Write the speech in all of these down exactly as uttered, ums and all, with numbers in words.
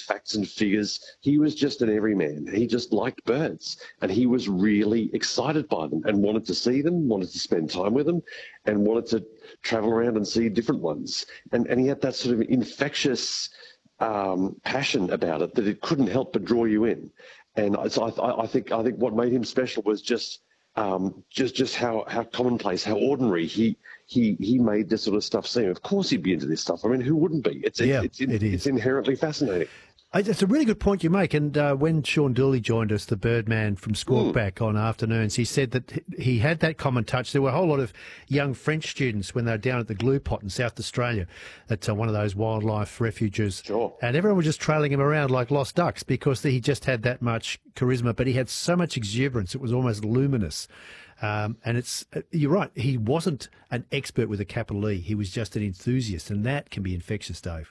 facts and figures. He was just an everyman. He just liked birds, and he was really excited by them and wanted to see them, wanted to spend time with them, and wanted to travel around and see different ones. And, and he had that sort of infectious um, passion about it that it couldn't help but draw you in. And so I, I think I think what made him special was just um, just just how, how commonplace, how ordinary he he he made this sort of stuff seem. Of course, he'd be into this stuff. I mean, who wouldn't be? It's yeah, it's, in, it is. It's inherently fascinating. It's a really good point you make. And uh, when Sean Dooley joined us, the Birdman from Squawkback mm. on Afternoons, he said that he had that common touch. There were a whole lot of young French students when they were down at the Glue Pot in South Australia at uh, one of those wildlife refuges. Sure. And everyone was just trailing him around like lost ducks because he just had that much charisma, but he had so much exuberance. It was almost luminous. Um, and it's you're right. He wasn't an expert with a capital E. He was just an enthusiast, and that can be infectious, Dave.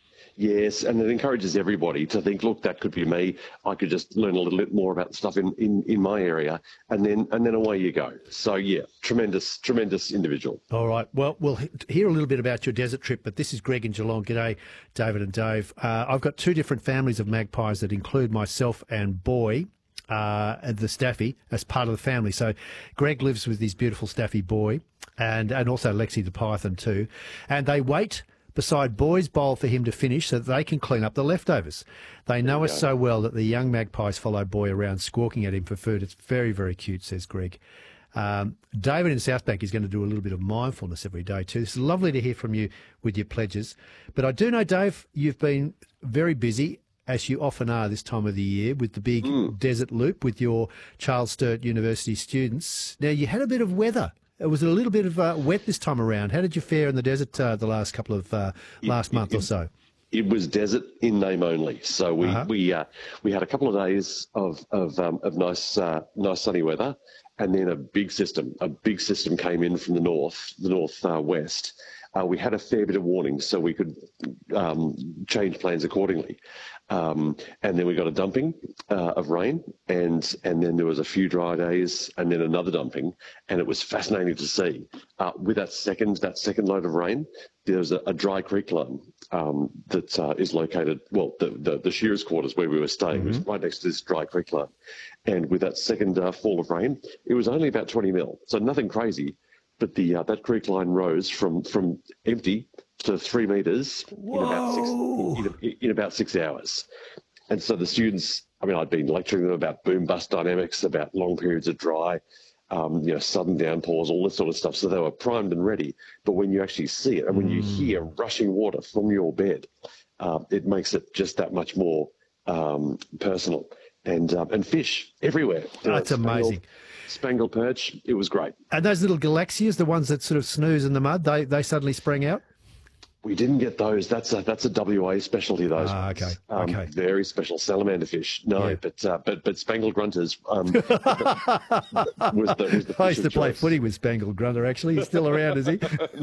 Yes, and it encourages everybody to think, look, that could be me. I could just learn a little bit more about the stuff in, in, in my area, and then and then away you go. So, yeah, tremendous, tremendous individual. All right. Well, we'll hear a little bit about your desert trip, but this is Greg in Geelong. G'day, David and Dave. Uh, I've got two different families of magpies that include myself and Boy, uh, the Staffy, as part of the family. So Greg lives with his beautiful Staffy Boy, and, and also Lexi the Python too, and they wait beside Boy's bowl for him to finish so that they can clean up the leftovers. They know us so well that the young magpies follow Boy around, squawking at him for food. It's very, very cute, says Greg. Um, David in Southbank is going to do a little bit of mindfulness every day too. It's lovely to hear from you with your pledges. But I do know, Dave, you've been very busy, as you often are this time of the year, with the big mm. desert loop with your Charles Sturt University students. Now, you had a bit of weather. It was a little bit of uh, wet this time around. How did you fare in the desert uh, the last couple of uh, last it, month it, or so? It was desert in name only. So we uh-huh. we uh, we had a couple of days of of, um, of nice uh, nice sunny weather, and then a big system a big system came in from the north the north uh, west. Uh, we had a fair bit of warning, so we could um, change plans accordingly. Um, and then we got a dumping uh, of rain, and and then there was a few dry days, and then another dumping, and it was fascinating to see. Uh, with that second that second load of rain, there was a, a dry creek line um, that uh, is located, well, the, the, the shearers' quarters where we were staying mm-hmm. was right next to this dry creek line. And with that second uh, fall of rain, it was only about twenty mil, so nothing crazy. But the uh, that creek line rose from, from empty to three metres in about, six, in, in about six hours. And so the students, I mean, I'd been lecturing them about boom-bust dynamics, about long periods of dry, um, you know, sudden downpours, all this sort of stuff. So they were primed and ready. But when you actually see it and when you hear rushing water from your bed, uh, it makes it just that much more um, personal. And um, and fish everywhere. That's uh, amazing. Spangled perch, it was great. And those little galaxias, the ones that sort of snooze in the mud, they they suddenly sprang out? We didn't get those. That's a that's a W A specialty. Those. Ah, okay. Um, okay. Very special salamander fish. No, yeah. but uh, but but spangled grunters um, was the, was the I used to play choice. footy with Spangled Grunter. Actually, he's still around, is he?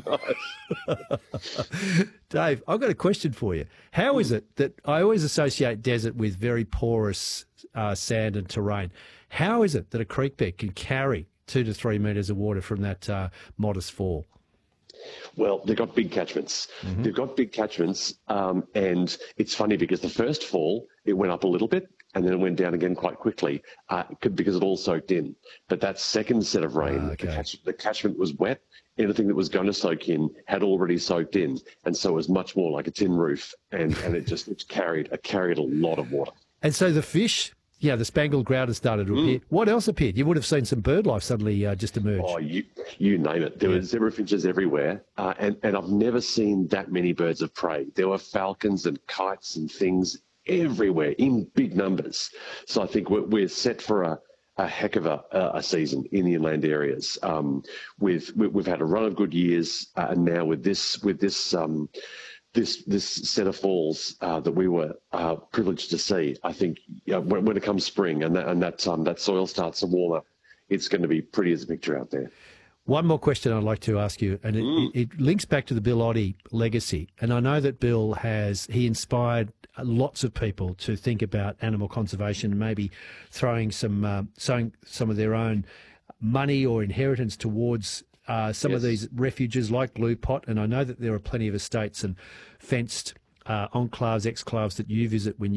Dave, I've got a question for you. How is it that I always associate desert with very porous uh, sand and terrain? How is it that a creek bed can carry two to three metres of water from that uh, modest fall? Well, they've got big catchments. Mm-hmm. They've got big catchments, um, and it's funny because the first fall, it went up a little bit, and then it went down again quite quickly uh, because it all soaked in. But that second set of rain, ah, okay. the, catch, the catchment was wet. Anything that was going to soak in had already soaked in, and so it was much more like a tin roof, and, and it just it carried it carried a lot of water. And so the fish... Yeah, the spangled grouter started to appear. Mm. What else appeared? You would have seen some bird life suddenly uh, just emerge. Oh, you you name it. There yeah. were zebra finches everywhere, uh, and, and I've never seen that many birds of prey. There were falcons and kites and things everywhere in big numbers. So I think we're, we're set for a, a heck of a, a season in the inland areas. Um, we've, we've had a run of good years, uh, and now with this with this... Um, This this set of falls uh, that we were uh, privileged to see, I think you know, when, when it comes spring and that and that um, that soil starts to warm up, it's going to be pretty as a picture out there. One more question I'd like to ask you, and it, mm. it, it links back to the Bill Oddie legacy. And I know that Bill has he inspired lots of people to think about animal conservation and maybe throwing some uh, sowing some of their own money or inheritance towards Uh, some yes. of these refuges like Glue Pot, and I know that there are plenty of estates and fenced uh, enclaves, exclaves that you visit when you